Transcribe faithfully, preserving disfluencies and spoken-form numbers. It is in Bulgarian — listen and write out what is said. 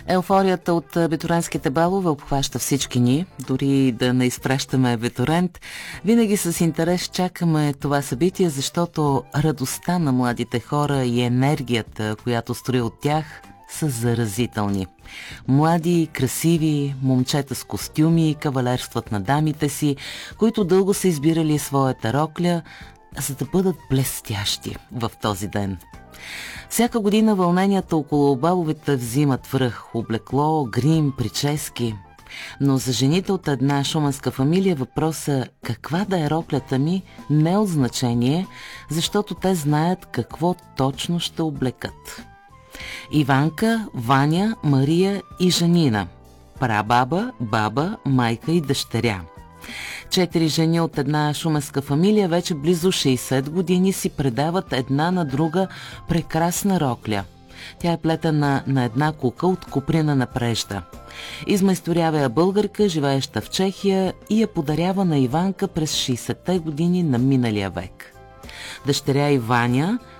Еуфорията от абитуриентските балове обхваща всички ни, дори да не изпращаме абитуриент. Винаги с интерес чакаме това събитие, защото радостта на младите хора и енергията, която строи от тях, са заразителни. Млади, красиви, момчета с костюми, кавалерстват на дамите си, които дълго са избирали своята рокля, за да бъдат блестящи в този ден. Всяка година вълненията около баловете взимат връх, облекло, грим, прически. Но за жените от една шуменска фамилия въпроса каква да е роклята ми не е от значение, защото те знаят какво точно ще облекат. Иванка, Ваня, Мария и Жанина. Прабаба, баба, майка и дъщеря. Четири жени от една шуменска фамилия вече близо шейсет години си предават една на друга прекрасна рокля. Тя е плетена на една кука от куприна на прежда. Измайсторява я българка, живееща в Чехия, и я подарява на Иванка през шейсетте години на миналия век. Дъщеря и Ваня